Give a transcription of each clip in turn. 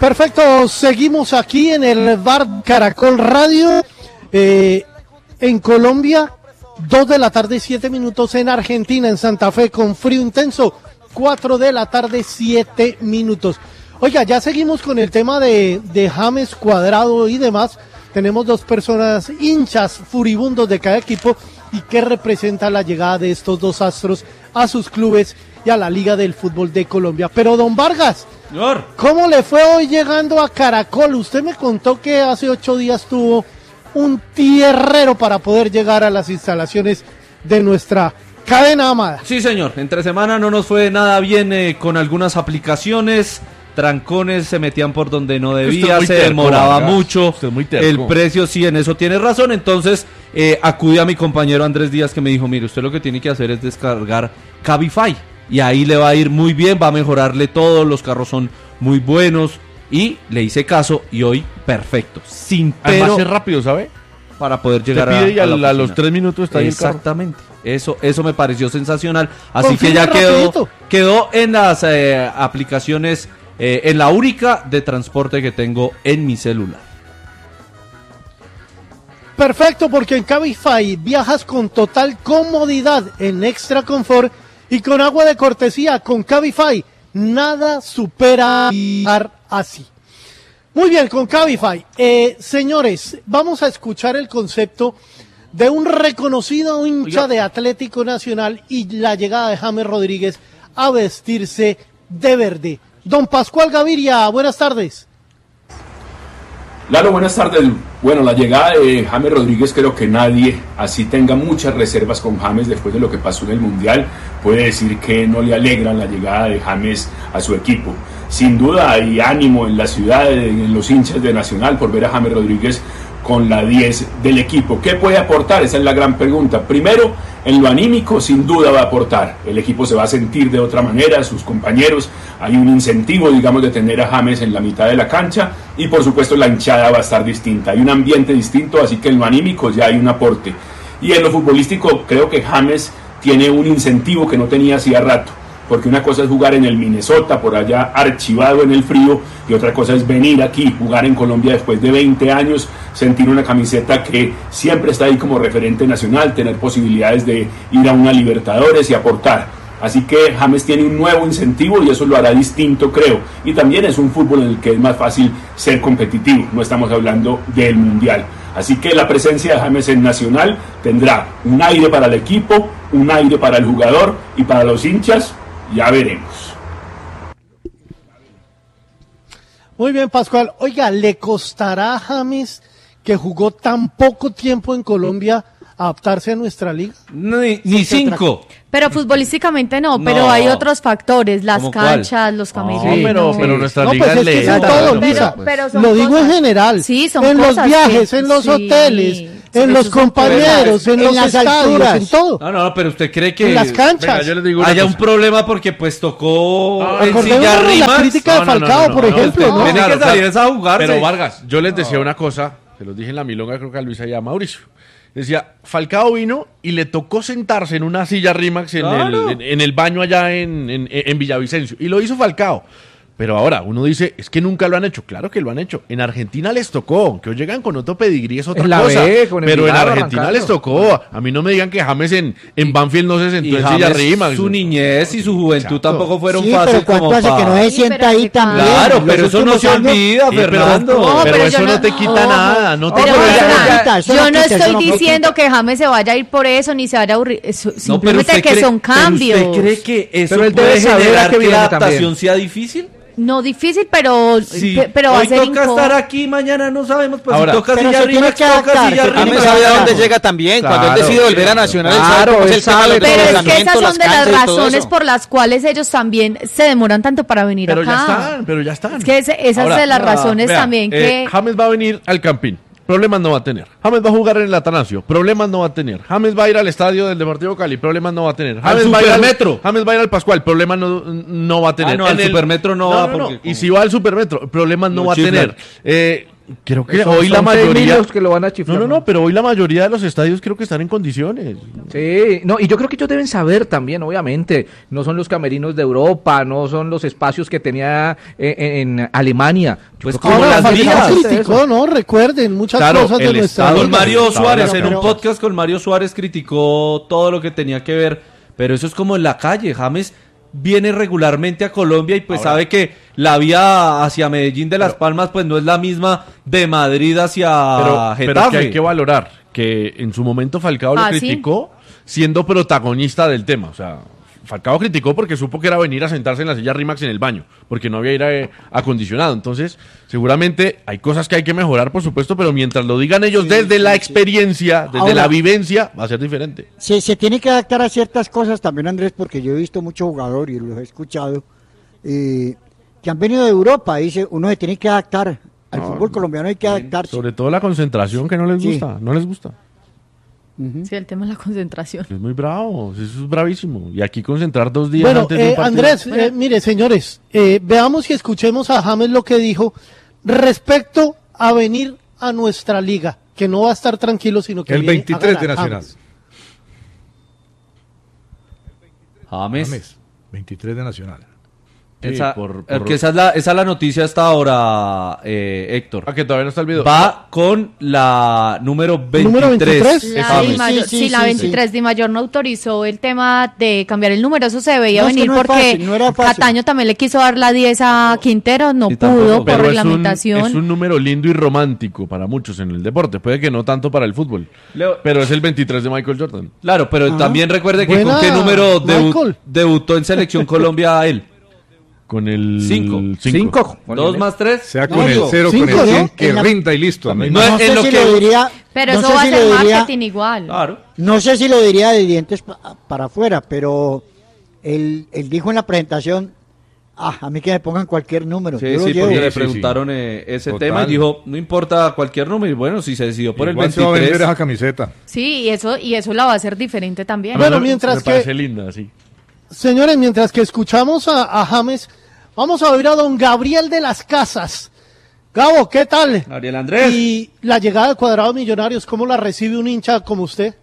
Perfecto, seguimos aquí en el bar Caracol Radio, en Colombia, 2 de la tarde, 7 minutos, en Argentina, en Santa Fe, con frío intenso, 4 de la tarde, 7 minutos. Oiga, ya seguimos con el tema de James, Cuadrado y demás. Tenemos dos personas hinchas furibundos de cada equipo y que representa la llegada de estos dos astros a sus clubes y a la Liga del Fútbol de Colombia. Pero don Vargas, señor, ¿cómo le fue hoy llegando a Caracol? Usted me contó que hace 8 días tuvo un tierrero para poder llegar a las instalaciones de nuestra cadena amada. Sí, señor, entre semana no nos fue nada bien con algunas aplicaciones, trancones se metían por donde no debía, se demoraba mucho, el precio, sí, en eso tiene razón. Entonces acudí a mi compañero Andrés Díaz, que me dijo, mire, usted lo que tiene que hacer es descargar Cabify y ahí le va a ir muy bien, va a mejorarle todo, los carros son muy buenos. Y le hice caso y hoy perfecto, sin pero. Además es rápido, ¿sabe? Para poder llegar a la oficina. A los 3 minutos está ahí el carro. Exactamente, eso me pareció sensacional. Así que ya quedó en las aplicaciones, en la única de transporte que tengo en mi celular. Perfecto, porque en Cabify viajas con total comodidad, en extra confort y con agua de cortesía. Con Cabify nada supera así. Muy bien, con Cabify. Señores, vamos a escuchar el concepto de un reconocido hincha de Atlético Nacional y la llegada de James Rodríguez a vestirse de verde. Don Pascual Gaviria, buenas tardes. Lalo, buenas tardes. Bueno, la llegada de James Rodríguez, creo que nadie, así tenga muchas reservas con James después de lo que pasó en el Mundial, puede decir que no le alegra la llegada de James a su equipo. Sin duda hay ánimo en la ciudad, en los hinchas de Nacional por ver a James Rodríguez con la 10 del equipo. ¿Qué puede aportar? Esa es la gran pregunta. Primero, en lo anímico, sin duda va a aportar. El equipo se va a sentir de otra manera, sus compañeros. Hay un incentivo, digamos, de tener a James en la mitad de la cancha y, por supuesto, la hinchada va a estar distinta. Hay un ambiente distinto, así que en lo anímico ya hay un aporte. Y en lo futbolístico, creo que James tiene un incentivo que no tenía hacía rato. Porque una cosa es jugar en el Minnesota, por allá archivado en el frío, y otra cosa es venir aquí, jugar en Colombia después de 20 años, sentir una camiseta que siempre está ahí como referente nacional, tener posibilidades de ir a una Libertadores y aportar. Así que James tiene un nuevo incentivo y eso lo hará distinto, creo. Y también es un fútbol en el que es más fácil ser competitivo, no estamos hablando del Mundial. Así que la presencia de James en Nacional tendrá un aire para el equipo, un aire para el jugador y para los hinchas. Ya veremos. Muy bien, Pascual. Oiga, ¿le costará a James, que jugó tan poco tiempo en Colombia, adaptarse a nuestra liga? Ni 5. Pero futbolísticamente no, pero hay otros factores, las canchas, los camerinos. Pero nuestra liga pues es que todo, pero lo digo en general. Sí, son en cosas los viajes, que, en los hoteles, sí, en los compañeros, en los estadios, en todo. No, pero usted cree que en las canchas. Venga, yo les digo haya un problema porque pues tocó en acordémonos silla de rimas. la crítica de Falcao, por ejemplo. Tiene que salir a jugarse. Pero Vargas, yo les decía una cosa, se los dije en la milonga, creo que a Luisa y a Mauricio. Decía, Falcao vino y le tocó sentarse en una silla Rimax en el baño allá en Villavicencio. Y lo hizo Falcao. Pero ahora uno dice, es que nunca lo han hecho. Claro que lo han hecho. En Argentina les tocó. Que hoy llegan con otro pedigrí es otra cosa. Pero en Argentina les tocó. A mí no me digan que James en Banfield no se sentó en silla Rimax. Su niñez y su juventud tampoco fueron fáciles. Pero ¿cuánto hace que no se sienta ahí también? Claro, pero eso no se olvida, Fernando. Pero eso no te quita nada. Yo no estoy diciendo que James se vaya a ir por eso, ni se vaya a aburrir. Simplemente que son cambios. ¿Usted cree que eso puede generar que la adaptación sea difícil? No difícil, pero va a ser hoy toca estar aquí, mañana no sabemos, pues ahora, si toca pero silla Rimax, toca silla Rimax. James sabe a dónde llega también, cuando él decide volver a Nacional, él sabe pero es que esas son de las razones por las cuales ellos también se demoran tanto para venir acá. Pero ya están. Es que esas ahora, de las razones también que... James va a venir al Campín. Problemas no va a tener. James va a jugar en el Atanasio. Problemas no va a tener. James va a ir al estadio del Deportivo Cali. Problemas no va a tener. James va a ir al Pascual. Problemas no va a tener. Al Supermetro no va. Y si va al Supermetro, problemas no va a tener. creo que hoy la mayoría que lo van a chiflar. No, pero hoy la mayoría de los estadios creo que están en condiciones. Sí, no, y yo creo que ellos deben saber también, obviamente, no son los camerinos de Europa, no son los espacios que tenía en Alemania. Pues como las vías criticó, ¿no? Recuerden muchas cosas de nuestra vida. Con Mario Suárez, en un podcast con Mario Suárez criticó todo lo que tenía que ver, pero eso es como en la calle. James viene regularmente a Colombia y pues sabe que la vía hacia Medellín de Las Palmas pues no es la misma de Madrid hacia Getafe. Pero que hay que valorar que en su momento Falcao lo criticó siendo protagonista del tema, o sea, Falcao criticó porque supo que era venir a sentarse en la silla Rimax en el baño, porque no había aire acondicionado. Entonces, seguramente hay cosas que hay que mejorar, por supuesto, pero mientras lo digan ellos desde la experiencia, desde la vivencia, va a ser diferente. Se tiene que adaptar a ciertas cosas también, Andrés, porque yo he visto muchos jugadores y los he escuchado que han venido de Europa. Dice, uno se tiene que adaptar al fútbol colombiano, hay que adaptarse. Sobre todo la concentración, que no les gusta, no les gusta. Sí, el tema es la concentración. Es muy bravo, eso es bravísimo. Y aquí concentrar 2 días antes de un partido. Andrés, mire, señores, veamos y escuchemos a James lo que dijo respecto a venir a nuestra liga, que no va a estar tranquilo, sino que el 23 de Nacional. James. 23 de Nacional. Porque esa es la noticia hasta ahora, Héctor. Que todavía no está el video. Va con la número 23. ¿Número 23? La 23 Di Mayor no autorizó el tema de cambiar el número. Eso se veía venir porque Cataño también le quiso dar la 10 a Quintero. No pudo por reglamentación. Es un número lindo y romántico para muchos en el deporte. Puede que no tanto para el fútbol. Pero es el 23 de Michael Jordan. Claro, pero también recuerde que con qué número debutó en Selección Colombia él. Con el 5. 2 más 3. Sea con el 0, con el 100, que rinda y listo. No sé si lo diría, pero eso va a ser marketing igual. Claro. No sé si lo diría de dientes para afuera, pero él dijo en la presentación, a mí que me pongan cualquier número. Sí, porque le preguntaron ese tema y dijo, no importa cualquier número. Y bueno, si se decidió por igual el 23. Se va a vender esa camiseta. Sí, y eso la va a hacer diferente también. Bueno, mientras me parece linda, sí. Señores, mientras que escuchamos a James, vamos a oír a don Gabriel de las Casas. Gabo, ¿qué tal? Gabriel Andrés. Y la llegada de Cuadrado Millonarios, ¿cómo la recibe un hincha como usted?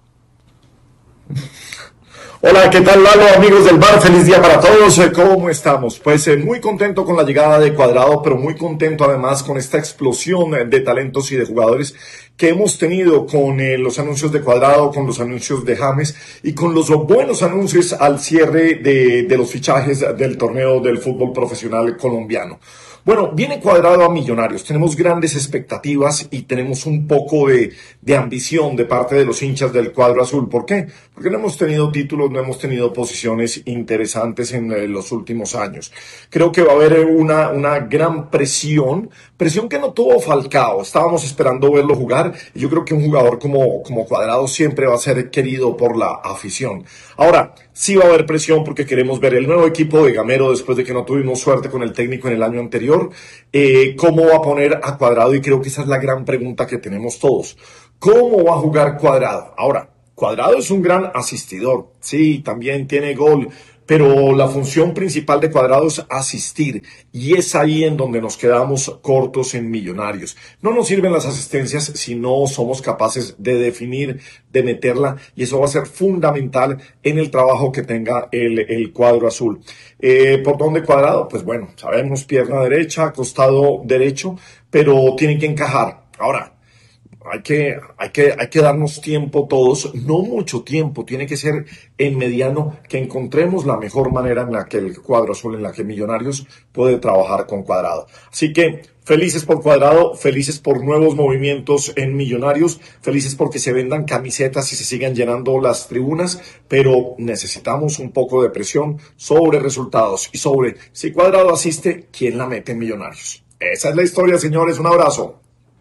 Hola, ¿qué tal, Lalo? Amigos del bar, feliz día para todos. ¿Cómo estamos? Pues muy contento con la llegada de Cuadrado, pero muy contento además con esta explosión de talentos y de jugadores que hemos tenido con los anuncios de Cuadrado, con los anuncios de James y con los buenos anuncios al cierre de los fichajes del torneo del fútbol profesional colombiano. Bueno, viene Cuadrado a Millonarios, tenemos grandes expectativas y tenemos un poco de ambición de parte de los hinchas del cuadro azul. ¿Por qué? Porque no hemos tenido títulos, no hemos tenido posiciones interesantes en los últimos años. Creo que va a haber una gran presión que no tuvo Falcao, estábamos esperando verlo jugar y yo creo que un jugador como Cuadrado siempre va a ser querido por la afición. Ahora, sí va a haber presión porque queremos ver el nuevo equipo de Gamero después de que no tuvimos suerte con el técnico en el año anterior. ¿Cómo va a poner a Cuadrado? Y creo que esa es la gran pregunta que tenemos todos. ¿Cómo va a jugar Cuadrado? Ahora, Cuadrado es un gran asistidor. Sí, también tiene gol. Pero la función principal de Cuadrado es asistir. Y es ahí en donde nos quedamos cortos en Millonarios. No nos sirven las asistencias si no somos capaces de definir, de meterla. Y eso va a ser fundamental en el trabajo que tenga el cuadro azul. ¿Por dónde Cuadrado? Pues bueno, sabemos pierna derecha, costado derecho, pero tiene que encajar. Ahora, hay que darnos tiempo todos, no mucho tiempo, tiene que ser en mediano, que encontremos la mejor manera en la que el cuadro azul, en la que Millonarios puede trabajar con Cuadrado. Así que felices por Cuadrado, felices por nuevos movimientos en Millonarios, felices porque se vendan camisetas y se sigan llenando las tribunas, pero necesitamos un poco de presión sobre resultados y sobre si Cuadrado asiste, ¿quién la mete en Millonarios? Esa es la historia, señores, un abrazo.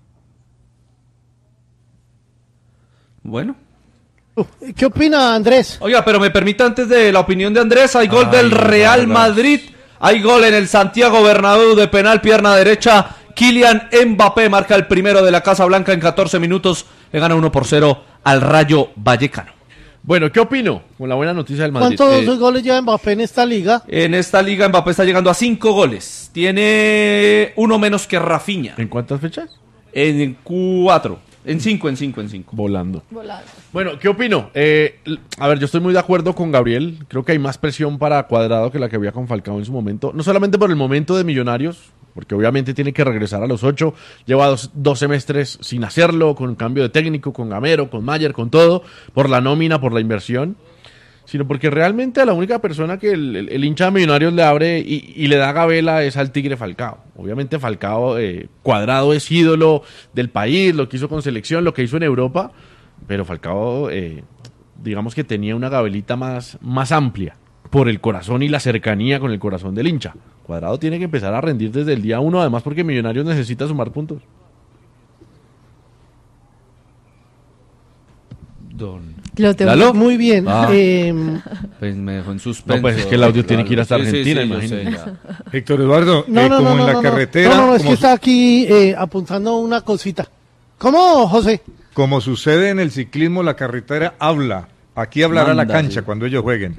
Bueno. ¿Qué opina Andrés? Oiga, pero me permite antes de la opinión de Andrés, hay gol del Real Madrid, hay gol en el Santiago Bernabéu de penal, pierna derecha, Kylian Mbappé marca el primero de la Casa Blanca en 14 minutos, le gana 1-0 al Rayo Vallecano. Bueno, ¿qué opino con la buena noticia del Madrid? ¿Cuántos goles lleva Mbappé en esta liga? En esta liga Mbappé está llegando a 5 goles. Tiene uno menos que Rafinha. ¿En cuántas fechas? En 4. En 5. Volando. Bueno, ¿qué opino? A ver, yo estoy muy de acuerdo con Gabriel. Creo que hay más presión para Cuadrado que la que había con Falcao en su momento. No solamente por el momento de Millonarios, porque obviamente tiene que regresar a los 8. Lleva dos semestres sin hacerlo, con cambio de técnico, con Gamero, con Mayer, con todo, por la nómina, por la inversión, sino porque realmente a la única persona que el hincha de Millonarios le abre y le da gabela es al Tigre Falcao. Obviamente Falcao, Cuadrado es ídolo del país, lo que hizo con selección, lo que hizo en Europa, pero Falcao, digamos que tenía una gabelita más amplia por el corazón y la cercanía con el corazón del hincha. Cuadrado tiene que empezar a rendir desde el día 1, además porque Millonarios necesita sumar puntos. Lo tengo ¿Lalo? Muy bien. Pues me dejó en suspenso. No, pues es que el audio tiene que ir hasta Argentina, imagínate. Héctor Eduardo, como en la carretera... No, es que está aquí apuntando una cosita. ¿Cómo, José? Como sucede en el ciclismo, la carretera habla. Aquí hablará la cancha cuando ellos jueguen.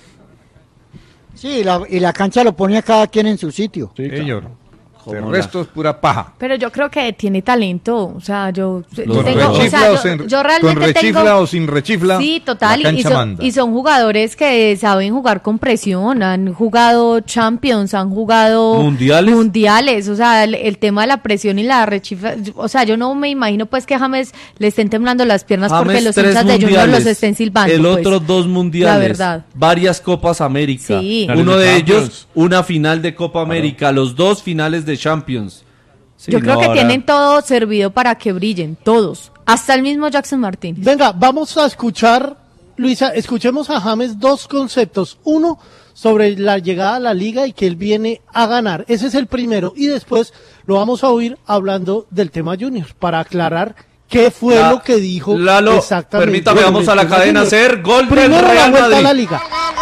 Sí, y la cancha lo ponía cada quien en su sitio. Sí, señor. El resto es pura paja. Pero yo creo que tiene talento, o sea, yo realmente tengo... o sin rechifla. Sí, total, y son jugadores que saben jugar con presión, han jugado Champions, han jugado mundiales, o sea, el tema de la presión y la rechifla, o sea, yo no me imagino pues que James le estén temblando las piernas James, porque los hinchas de Junior los estén silbando. El otro 2 mundiales, la verdad. Varias Copas América, sí. Uno de ellos, una final de Copa América, los 2 finales de Champions. Sí, yo creo que tienen todo servido para que brillen, todos, hasta el mismo Jackson Martínez. Venga, vamos a escuchar, Luisa, escuchemos a James 2 conceptos. Uno, sobre la llegada a la liga y que él viene a ganar. Ese es el primero. Y después lo vamos a oír hablando del tema Junior, para aclarar qué fue lo que dijo Lalo, exactamente. Permítame, vamos a la cadena a hacer gol del Real Madrid. A la liga.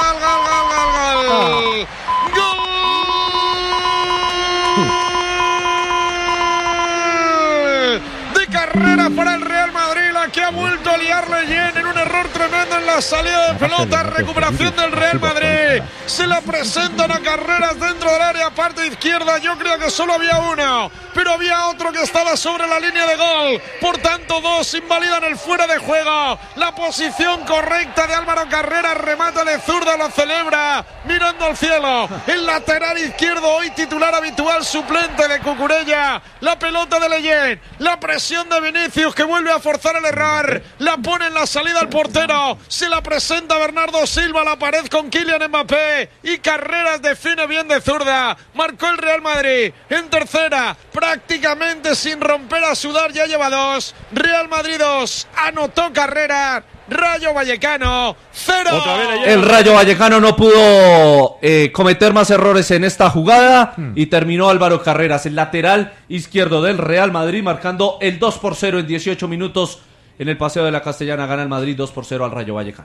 Carrera para el Real Madrid, la que ha vuelto a liarle Leyen en un error tremendo en la salida de pelota. Recuperación del Real Madrid. Se la presentan a Carreras dentro del área, parte izquierda. Yo creo que solo había uno, pero había otro que estaba sobre la línea de gol. Por tanto, 2 invalidan el fuera de juego. La posición correcta de Álvaro Carreras. Remata de zurda, lo celebra mirando al cielo. El lateral izquierdo, hoy titular habitual, suplente de Cucurella. La pelota de Leyen. La presión de Vinicius, que vuelve a forzar el error, la pone en la salida al portero, se la presenta Bernardo Silva a la pared con Kylian Mbappé y Carreras define bien de zurda. Marcó el Real Madrid en tercera, prácticamente sin romper a sudar, ya lleva 2. Real Madrid 2, anotó Carreras. Rayo Vallecano 0. El Rayo Vallecano no pudo cometer más errores en esta jugada y terminó Álvaro Carreras, el lateral izquierdo del Real Madrid, marcando el 2-0 en 18 minutos en el Paseo de la Castellana. Gana el Madrid 2-0 al Rayo Vallecano.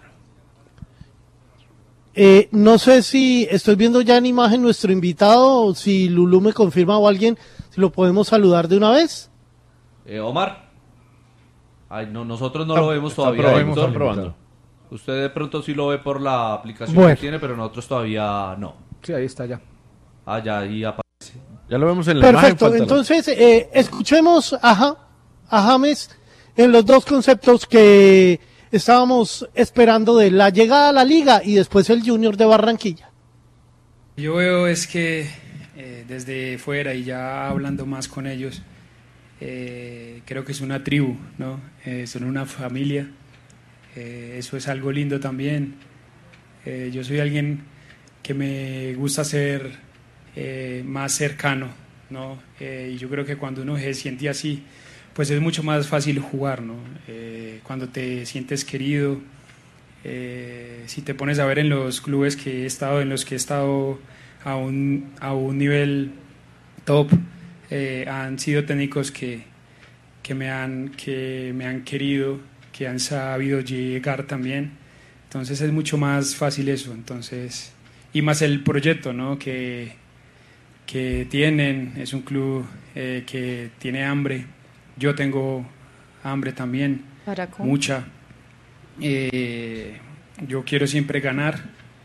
No sé si estoy viendo ya en imagen nuestro invitado, o si Lulú me confirma o alguien, si lo podemos saludar de una vez. Omar. Ay, no, nosotros no lo vemos todavía. Están probando. Usted de pronto sí lo ve por la aplicación que tiene, pero nosotros todavía no. Sí, ahí está ya. Ya ahí aparece. Ya lo vemos en la Perfecto, imagen. entonces escuchemos a James en los 2 conceptos que estábamos esperando de la llegada a la liga y después el Junior de Barranquilla. Yo veo es que desde fuera y ya hablando más con ellos, creo que es una tribu, ¿no? Son una familia, eso es algo lindo también. Yo soy alguien que me gusta ser más cercano, ¿no? Y yo creo que cuando uno se siente así, pues es mucho más fácil jugar, ¿no? Cuando te sientes querido, si te pones a ver en los clubes que he estado, en los que he estado a un nivel top, han sido técnicos que me han querido, que han sabido llegar también. Entonces es mucho más fácil eso. Entonces, y más el proyecto, ¿no? que tienen. Es un club que tiene hambre. Yo tengo hambre también, mucha. Yo quiero siempre ganar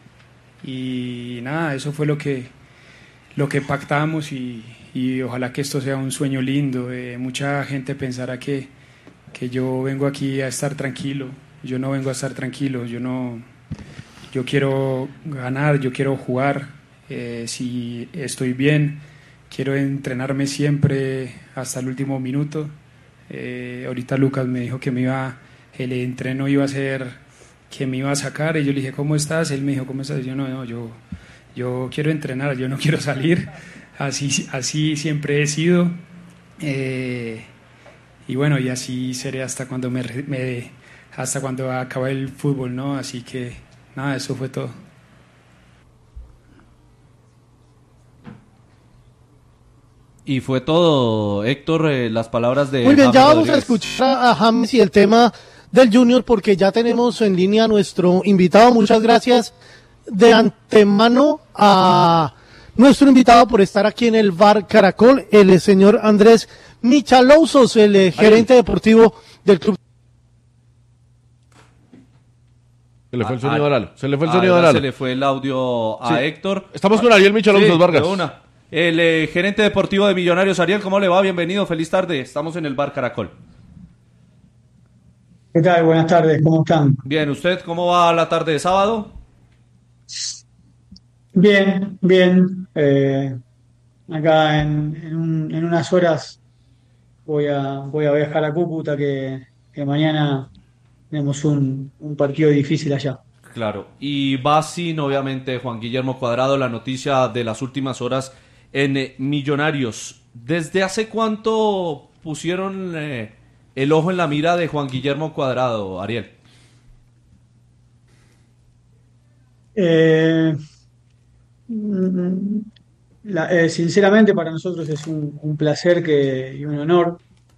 y nada, eso fue lo que pactamos y ojalá que esto sea un sueño lindo. Mucha gente pensará que yo vengo aquí a estar tranquilo. Yo no vengo a estar tranquilo, yo quiero ganar, yo quiero jugar. Si estoy bien, quiero entrenarme siempre hasta el último minuto. Ahorita Lucas me dijo que el entreno iba a ser que me iba a sacar, y yo le dije, ¿cómo estás? Él me dijo, ¿cómo estás? Yo quiero entrenar, yo no quiero salir. Así siempre he sido. Y bueno, y así seré hasta cuando hasta cuando acabe el fútbol, ¿no? Así que nada, eso fue todo. Y fue todo, Héctor, las palabras de... Muy bien, James ya vamos Rodríguez. a escuchar a James y el tema del Junior, porque ya tenemos en línea a nuestro invitado. Muchas gracias de antemano a nuestro invitado por estar aquí en el Bar Caracol, el señor Andrés Michalousos, el gerente deportivo del club. Se le fue el sonido a Lalo. Se le fue el audio a Héctor. Estamos con Ariel Michalousos Vargas. El gerente deportivo de Millonarios. Ariel, ¿cómo le va? Bienvenido, feliz tarde. Estamos en el Bar Caracol. ¿Qué tal? Buenas tardes, ¿cómo están? Bien, ¿usted cómo va la tarde de sábado? Bien. Acá en unas horas voy a viajar a Cúcuta, que mañana tenemos un partido difícil allá. Claro, y va sin, obviamente, Juan Guillermo Cuadrado, la noticia de las últimas horas en Millonarios. ¿Desde hace cuánto pusieron el ojo en la mira de Juan Guillermo Cuadrado, Ariel? Sinceramente, para nosotros es un placer y un honor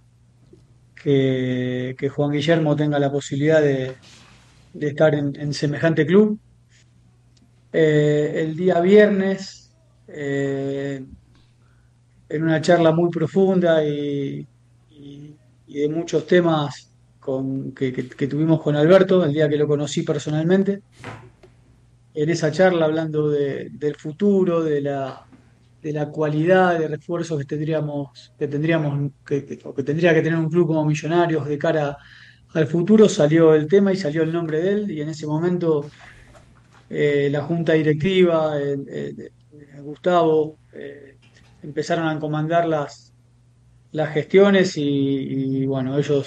que Juan Guillermo tenga la posibilidad de estar en semejante club. El día viernes, en una charla muy profunda y de muchos temas que tuvimos con Alberto, el día que lo conocí personalmente, en esa charla hablando del futuro, de la cualidad de refuerzos que tendría que tener un club como Millonarios de cara al futuro, salió el tema y salió el nombre de él, y en ese momento la junta directiva, Gustavo, empezaron a comandar las gestiones y bueno, ellos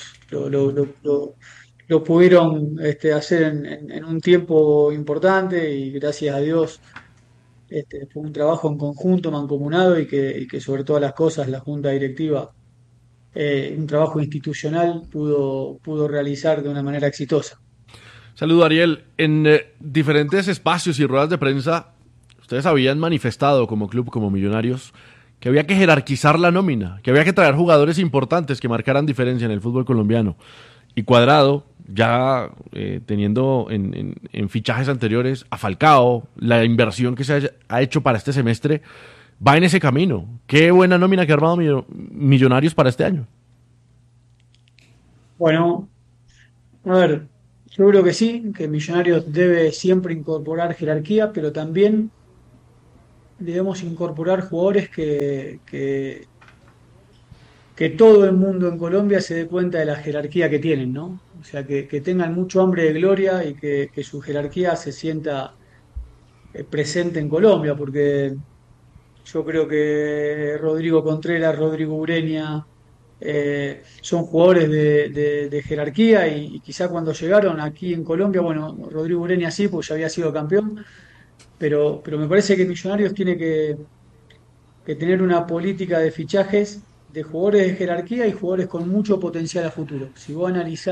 lo pudieron hacer en un tiempo importante, y gracias a Dios fue un trabajo en conjunto, mancomunado, y que sobre todas las cosas la junta directiva, un trabajo institucional, pudo realizar de una manera exitosa. Saludo, Ariel. En diferentes espacios y ruedas de prensa, ustedes habían manifestado como club, como Millonarios, que había que jerarquizar la nómina, que había que traer jugadores importantes que marcaran diferencia en el fútbol colombiano. Y Cuadrado, ya teniendo en fichajes anteriores a Falcao, la inversión que se ha hecho para este semestre, va en ese camino. Qué buena nómina que ha armado Millonarios para este año. Bueno, a ver, yo creo que sí, que Millonarios debe siempre incorporar jerarquía, pero también debemos incorporar jugadores que todo el mundo en Colombia se dé cuenta de la jerarquía que tienen, ¿no? O sea, que tengan mucho hambre de gloria y que su jerarquía se sienta presente en Colombia, porque yo creo que Rodrigo Contreras, Rodrigo Ureña, son jugadores de jerarquía, y quizá cuando llegaron aquí en Colombia, bueno, Rodrigo Ureña sí, porque ya había sido campeón, pero me parece que Millonarios tiene que tener una política de fichajes de jugadores de jerarquía y jugadores con mucho potencial a futuro. Si vos analizás